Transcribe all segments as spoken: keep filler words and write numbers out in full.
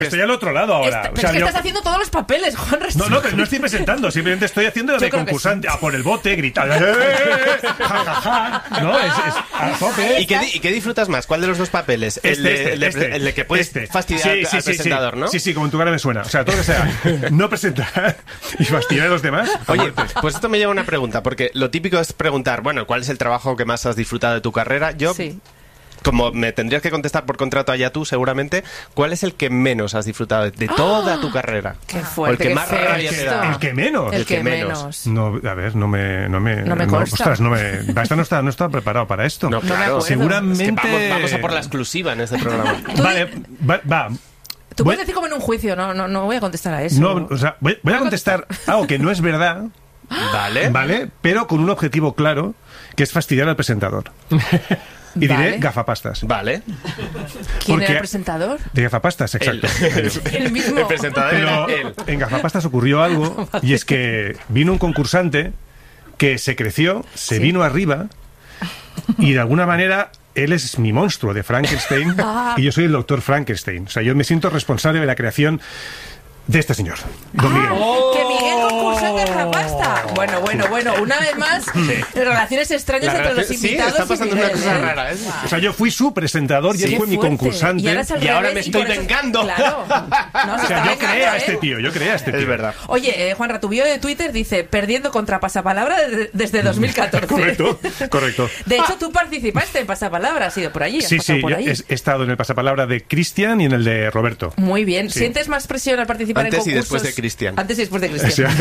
Estoy al otro lado ahora. Esta, o sea, es que yo... estás haciendo todos los papeles, Juan. No, no, pero no estoy presentando, simplemente estoy haciendo de concursante. Sí. A por el bote, gritando. Ja, ja, ja. No, es, es a tope. ¿Y qué, ¿Y qué disfrutas más? ¿Cuál de los dos papeles? Este, el, de, este, el, de, este, el de que puedes este. fastidiar sí, sí, al sí, presentador, sí. ¿no? Sí, sí, como en tu cara me suena. O sea, todo lo que sea no presentar y fastidiar a los demás. Oye, pues esto me lleva a una pregunta, porque lo típico es preguntar, bueno, ¿cuál es el trabajo que más has disfrutado de tu carrera? Yo... Sí. Como me tendrías que contestar por contrato allá tú, seguramente, ¿cuál es el que menos has disfrutado de toda ¡Oh! tu carrera? ¡Qué fuerte! O el que qué más feo rabia te da. ¿El que menos? El que, el que menos. menos. No, a ver, no me... No me, no me no, consta. Ostras, no me... Esta no está, no está preparado para esto. No, claro. No Seguramente... Es que vamos, vamos a por la exclusiva en este programa. Vale, va... va. Tú voy... puedes decir como en un juicio, no, no, no voy a contestar a eso. No, o sea, voy, voy a contestar algo que no es verdad. Vale. Vale, pero con un objetivo claro, que es fastidiar al presentador. Y vale. diré gafapastas. Vale. ¿Quién Porque era el presentador? De gafapastas, exacto. El, el mismo. El presentador Pero era él. En gafapastas ocurrió algo, vale. Y es que vino un concursante que se creció, se sí. vino arriba y de alguna manera... Él es mi monstruo de Frankenstein ah. y yo soy el doctor Frankenstein. O sea, yo me siento responsable de la creación de este señor, don Miguel. Oh. Que Miguel concursante en Gafapasta. Bueno, bueno, bueno. Una vez más, sí. relaciones extrañas la entre relación, los invitados. Sí, está pasando y Miguel, una cosa ¿eh? rara. ¿eh? Wow. O sea, yo fui su presentador y sí, él fue mi concursante. Y ahora, y ahora me estoy eso, vengando. Claro. No, o sea, yo creé a este tío, yo creé a este tío. Es verdad. Oye, eh, Juanra, tu bio de Twitter dice, perdiendo contra Pasapalabra desde dos mil catorce. Correcto, correcto. De hecho, tú participaste en Pasapalabra, has ido por allí. Has sí, sí, por ahí. He, he estado en el Pasapalabra de Cristian y en el de Roberto. Muy bien. Sí. ¿Sientes más presión al participar Antes en concursos? Antes y después de Cristian. Antes y después de Cristian.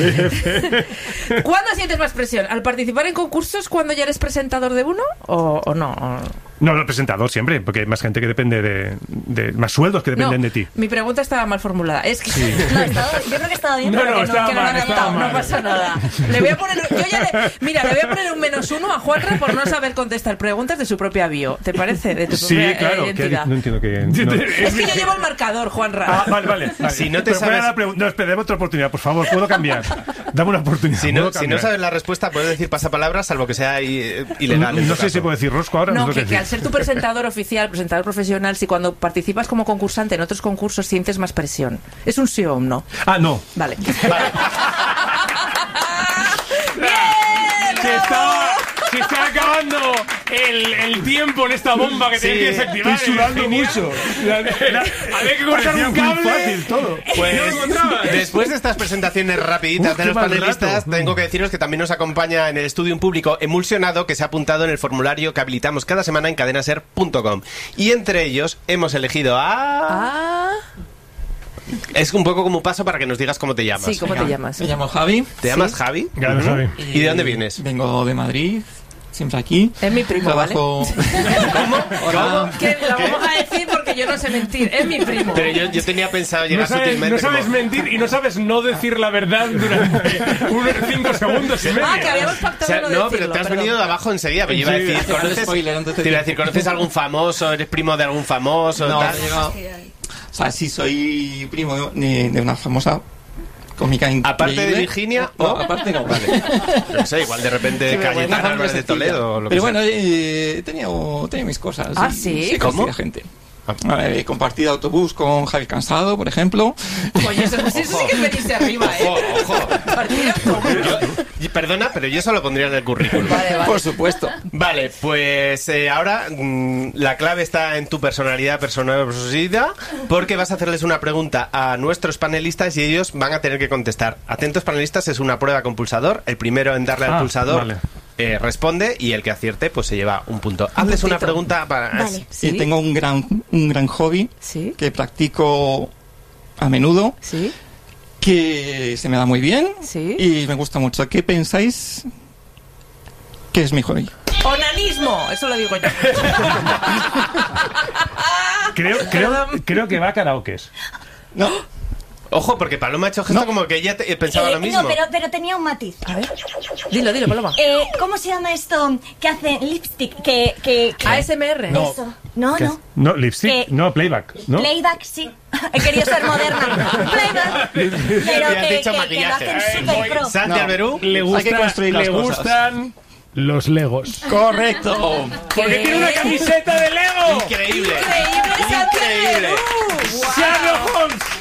Sí. ¿Cuándo sientes más presión? ¿Al participar en concursos cuando ya eres presentador de uno o, o no? O... No, no, presentador siempre, porque hay más gente que depende de... de más sueldos que dependen no, de ti. Mi pregunta estaba mal formulada. Es que... Sí. No, estaba, yo creo que estaba bien, no, pero no, que estaba no, que mal, no, estaba mal. No pasa nada. Le voy a poner... Yo ya le, mira, le voy a poner un menos uno a Juanra por no saber contestar preguntas de su propia bio. ¿Te parece? De tu sí, propia claro. identidad. Que, no entiendo que... No. Es que yo llevo el marcador, Juanra. Ah, vale, vale. vale. Si no te Pero sabes... la pregun- no, espera, dame otra oportunidad, por favor. ¿Puedo cambiar? Dame una oportunidad. Si no, si no sabes la respuesta, puedes decir pasapalabra, salvo que sea i- ilegal. No, no sé si puedo decir rosco ahora. No, no que, que que al ser tu presentador oficial, presentador profesional, si cuando participas como concursante en otros concursos sientes más presión. ¿Es un sí o un no? Ah, no. Vale. Vale. ¡Bien! Se está, se está acabando el, el tiempo en esta bomba que Sí, tenéis que desactivar. Estoy sudando Genial. mucho. Había que cortar Parecía un muy cable. fácil todo. Pues ¿No lo encontrabas? después de estas presentaciones rapiditas Uf, de qué los mal panelistas, rato. tengo que deciros que también nos acompaña en el estudio un público emulsionado que se ha apuntado en el formulario que habilitamos cada semana en cadenaser punto com. Y entre ellos hemos elegido a... Ah, Es un poco como un paso para que nos digas cómo te llamas. sí, ¿cómo te llamas? Me llamo Javi. ¿Te llamas Javi? Claro, Javi. ¿Y de dónde vienes? Vengo de Madrid, siempre aquí. Es mi primo, Trabajo... ¿Cómo? Hola. Que lo vamos a decir porque yo no sé mentir. Es mi primo. Pero yo, yo tenía pensado No llegar sabes, sutilmente no sabes como- mentir y no sabes no decir la verdad durante unos cinco segundos y medio. Ah, que habíamos O pactado sea, no, no, decirlo, pero te has perdón. venido de abajo enseguida. Pero yo iba a Sí, decir, hacer el ¿conoces, spoiler antes de te iba a ti. decir, ¿conoces algún famoso? ¿Eres primo de algún famoso? No, tal? he llegado... O sea, sí soy primo de, de una famosa cómica increíble. Aparte de Virginia, No, ¿o? aparte no, vale. No sé, igual de repente Sí, pero bueno, Cayetana una Álvarez de sencilla. Toledo o lo que Pero sea. bueno, eh, he tenido, he tenido mis cosas. Ah, y ¿sí? sé ¿Cómo? conocer a gente. He compartido autobús con Javi Cansado, por ejemplo. Oye, eso, eso sí que es venirse arriba, ¿eh? Ojo, ojo. Partida como- Yo- y perdona, pero yo eso lo pondría en el currículum. Vale, vale. Por supuesto. Vale, pues eh, ahora mm, la clave está en tu personalidad, personalidad, porque vas a hacerles una pregunta a nuestros panelistas y ellos van a tener que contestar. Atentos panelistas, es una prueba con pulsador. El primero en darle al Ah, pulsador vale. eh, responde y el que acierte pues se lleva un punto. Hazles una puntito. pregunta para... Vale. ¿Sí? Y tengo un gran, un gran hobby ¿Sí? que practico a menudo, ¿Sí? que se me da muy bien ¿Sí? y me gusta mucho. ¿Qué pensáis que es mi hobby? ¡Onanismo! Eso lo digo yo. Creo, creo, creo que va a karaokes. No, Ojo, porque Paloma ha hecho gesto No. como que ella te- pensaba Eh, lo mismo. No, pero, pero tenía un matiz. A ver. Dilo, dilo, Paloma. Eh, ¿Cómo se llama esto que hace lipstick? Que, que, que- A S M R. No. Eso. No, ¿Qué? no. No, lipstick, ¿Qué? no, playback, ¿no? Playback, sí. He querido ser moderna. Playback. Pero Y has que, dicho que, que lo maquillaje. hacen Eh, super voy- pro. Santi No. Alberú. Le, Hay que gusta, construir las le cosas. gustan Los Legos. Correcto. Porque tiene una camiseta de Lego. Increíble. Increíble, Santander. Increíble. Uh, wow. Sherlock Holmes.